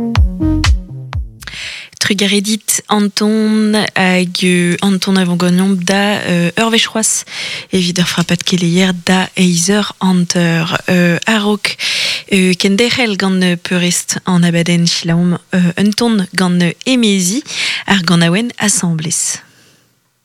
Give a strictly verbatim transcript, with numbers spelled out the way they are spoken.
Trugaredit Anton hag euh, Anton avon gagnon da euh, ur vechroaz evit ur frappat keleier da eizer hanter euh, arok euh, ken derel gant euh, peurest an abadenn chilaom euh, un ton gant euh, emezi ar gant awen assemblez.